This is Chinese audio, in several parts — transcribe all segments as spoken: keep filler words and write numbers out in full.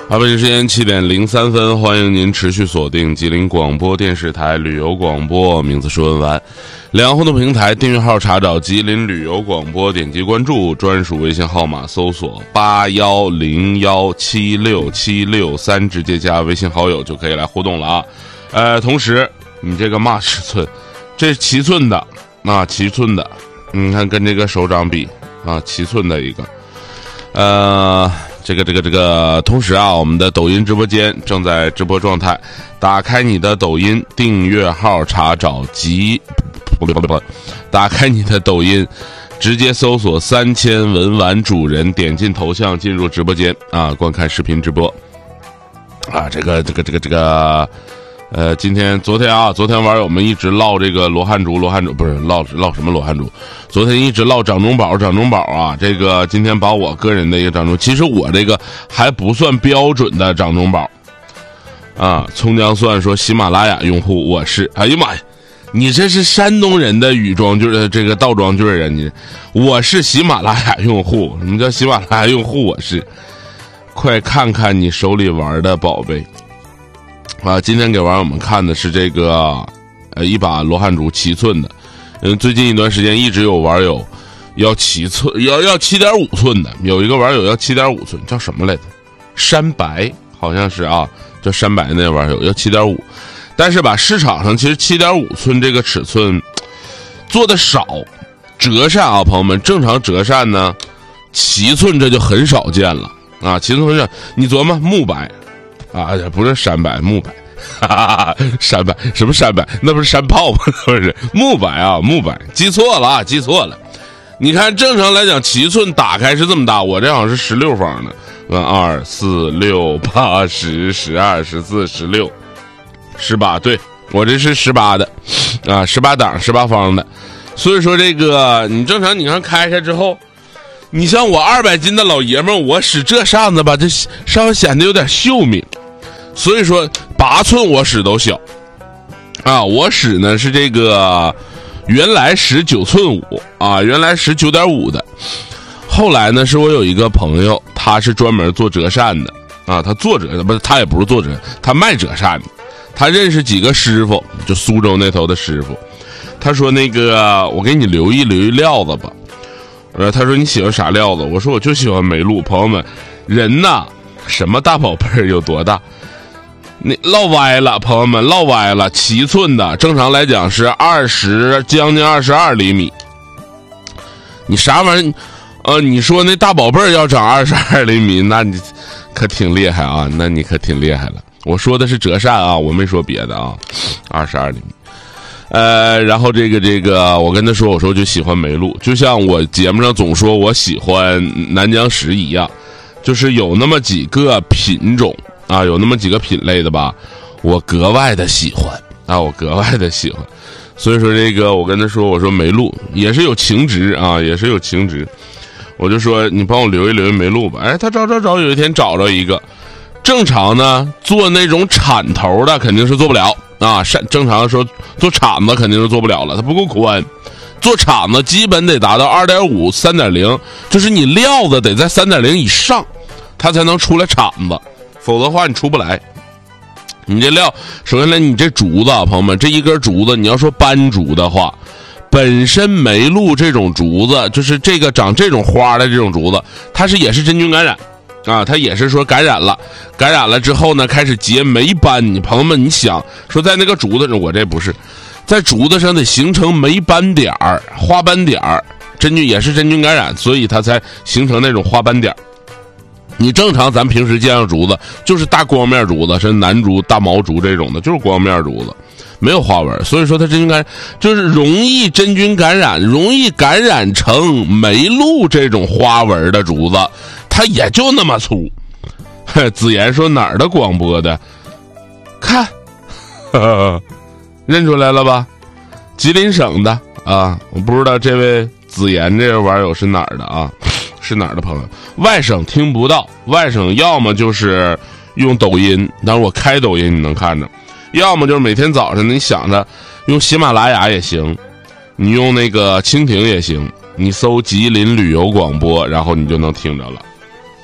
好，北京时间七点零三分，欢迎您持续锁定吉林广播电视台旅游广播，名字是文玩。两岸互动平台订阅号查找吉林旅游广播，点击关注，专属微信号码搜索八幺零幺七六七六三，直接加微信好友就可以来互动了啊。呃，同时你这个嘛尺寸，这是七寸的啊，七寸的，你看跟这个手掌比啊，七寸的一个，呃。这个这个这个，同时啊，我们的抖音直播间正在直播状态，打开你的抖音订阅号查找吉，不不不不，打开你的抖音，直接搜索三千文玩主人，点进头像进入直播间啊，观看视频直播。啊，这个这个这个这个。呃，今天、昨天啊，昨天网友们一直唠这个罗汉竹，罗汉竹不是唠唠什么罗汉竹，昨天一直唠掌中宝，掌中宝啊，这个今天把我个人的一个掌中，其实我这个还不算标准的掌中宝啊。葱姜蒜说喜马拉雅用户我是，哎呀妈呀，你这是山东人的语装句，这个倒装句啊，你我是喜马拉雅用户，什么叫喜马拉雅用户？我是，快看看你手里玩的宝贝。啊，今天给网友们看的是这个，呃，一把罗汉竹七寸的。嗯，最近一段时间一直有网友要七寸，要要七点五寸的，有一个网友要七点五寸，叫什么来着？山白好像是啊，叫山白那网友要七点五，但是吧，市场上其实七点五寸这个尺寸做的少，折扇啊，朋友们，正常折扇呢，七寸这就很少见了啊，七寸这你琢磨木白。啊，不是山白，木白，哈哈哈，山白什么山白？那不是山炮吗？不是木白啊，木白，记错了啊，记错了。你看，正常来讲，七寸打开是这么大，我这好像是十六方的，嗯，二四六八十十二十四十六十八，对我这是十八的，啊，十八档十八方的。所以说这个你正常，你看开开之后。你像我二百斤的老爷们儿，我使这扇子吧，这稍微显得有点秀敏，所以说八寸我使都小，啊，我使呢是这个原来使九寸五啊，原来使九点五的，后来呢是我有一个朋友，他是专门做折扇的啊，他做折不是他也不是做折，他卖折扇的，他认识几个师傅，就苏州那头的师傅，他说那个我给你留一留一料子吧。呃，他说你喜欢啥料子？我说我就喜欢梅露。朋友们，人呐，什么大宝贝儿有多大？那落歪了，朋友们落歪了，七寸的，正常来讲是二十，将近二十二厘米。你啥玩意儿？呃，你说那大宝贝儿要长二十二厘米，那你可挺厉害啊，那你可挺厉害了。我说的是折扇啊，我没说别的啊，二十二厘米。呃，然后这个这个，我跟他说，我说我就喜欢梅露，就像我节目上总说我喜欢南疆石一样，就是有那么几个品种啊，有那么几个品类的吧，我格外的喜欢啊，我格外的喜欢。所以说这个，我跟他说，我说梅露也是有情值啊，也是有情值。我就说你帮我留一留一梅露吧。哎，他找找找，有一天找着一个，正常呢做那种铲头的肯定是做不了。啊，扇正常说做铲子肯定是做不了了，它不够宽。做铲子基本得达到 二点五 三点零， 就是你料子得在 三点零 以上，它才能出来铲子，否则的话你出不来。你这料，首先来你这竹子啊，朋友们，这一根竹子，你要说斑竹的话，本身梅露这种竹子，就是这个长这种花的这种竹子，它是也是真菌感染。啊，它也是说感染了，感染了之后呢，开始结霉斑。你朋友们，你想说在那个竹子上，我这不是，在竹子上得形成霉斑点儿、花斑点儿，真菌也是真菌感染，所以它才形成那种花斑点儿。你正常咱平时见到竹子就是大光面竹子，是南竹、大毛竹这种的，就是光面竹子，没有花纹，所以说它真菌感染就是容易真菌感染，容易感染成梅露这种花纹的竹子。它也就那么粗。子言说哪儿的广播的？看，呵呵认出来了吧？吉林省的啊，我不知道这位子言这个网友是哪儿的啊？是哪儿的朋友？外省听不到，外省要么就是用抖音，当然我开抖音你能看着，要么就是每天早上你想着用喜马拉雅也行，你用那个蜻蜓也行，你搜吉林旅游广播，然后你就能听着了。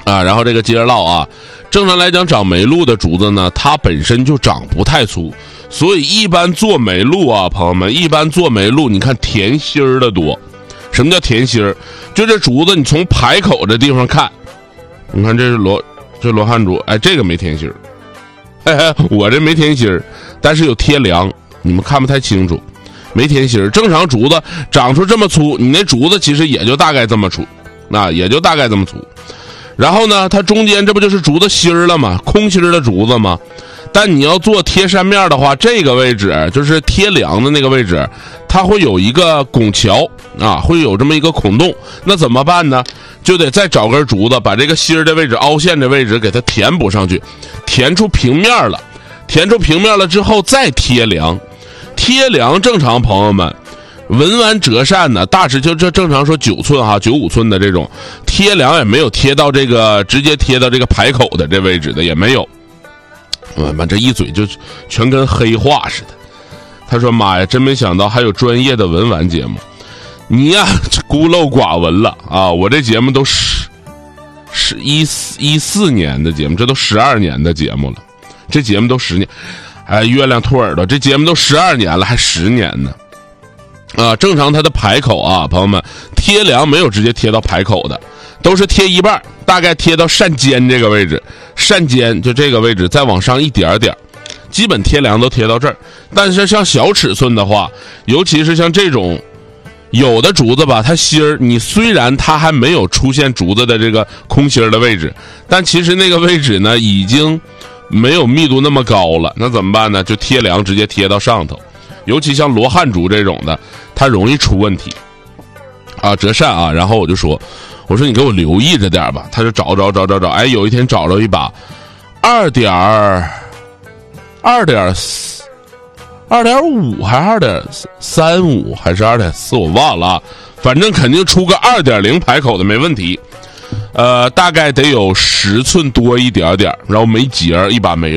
啊，然后这个接着唠啊，正常来讲长梅露的竹子呢，它本身就长不太粗，所以一般做梅露啊，朋友们，一般做梅露，你看甜心儿的多。什么叫甜心儿？就这竹子，你从排口这地方看，你看这是罗这罗汉竹，哎，这个没甜心儿，嘿嘿，我这没甜心儿，但是有贴梁，你们看不太清楚，没甜心儿。正常竹子长出这么粗，你那竹子其实也就大概这么粗，那也就大概这么粗。然后呢，它中间这不就是竹子心儿了吗？空心儿的竹子吗？但你要做贴扇面的话，这个位置就是贴梁的那个位置，它会有一个拱桥啊，会有这么一个孔洞。那怎么办呢？就得再找根竹子，把这个心儿的位置、凹陷的位置给它填补上去，填出平面了。填出平面了之后再贴梁。贴梁正常朋友们，文玩折扇呢，大致就这正常说九寸哈，九五寸的这种贴梁也没有贴到这个直接贴到这个排口的这位置的也没有。我们这一嘴就全跟黑话似的。他说：“妈呀，真没想到还有专业的文玩节目。你呀，孤陋寡闻了啊！我这节目都十十一四一四年的节目，这都十二年的节目了。这节目都十年，哎，月亮兔耳朵，这节目都十二年了，还十年呢。啊，正常它的排口啊，朋友们，贴梁没有直接贴到排口的，都是贴一半，大概贴到扇尖这个位置，扇尖就这个位置，再往上一点点，基本贴梁都贴到这儿。但是像小尺寸的话，尤其是像这种有的竹子吧，它芯儿，你虽然它还没有出现竹子的这个空心儿的位置，但其实那个位置呢，已经没有密度那么高了。那怎么办呢？就贴梁直接贴到上头。尤其像罗汉竹这种的，它容易出问题啊，折扇啊。然后我就说，我说你给我留意着点吧。他就找找找找找，哎，有一天找着一把二点二点四、二点五还是二点三五还是二点四，我忘了啊。反正肯定出个二点零排口的没问题。呃，大概得有十寸多一点点，然后没节儿，一把梅